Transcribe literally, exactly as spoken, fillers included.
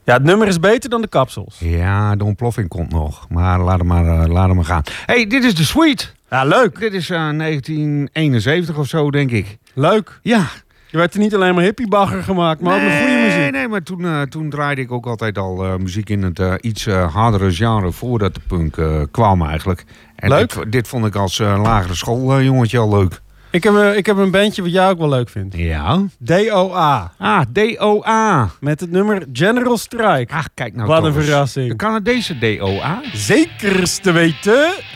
Ja, het nummer is beter dan de kapsels. Ja, de ontploffing komt nog. Maar laat hem maar, uh, laat hem maar gaan. hey, dit is de Suite. Ja, leuk. Dit is uh, negentien eenenzeventig of zo, denk ik. Leuk. Ja. Je werd er niet alleen maar hippiebagger gemaakt, maar nee, ook nog goede muziek. Nee, nee, maar toen, uh, toen draaide ik ook altijd al uh, muziek in het uh, iets uh, hardere genre voordat de punk uh, kwam eigenlijk. En leuk. Dit, dit vond ik als uh, lagere school uh, jongetje al leuk. Ik heb, uh, ik heb een bandje wat jij ook wel leuk vindt. Ja. D O A. Ah, D O A. Met het nummer General Strike. Ach, kijk nou wat toch een eens. verrassing. De Canadese D O A. Zekers te weten.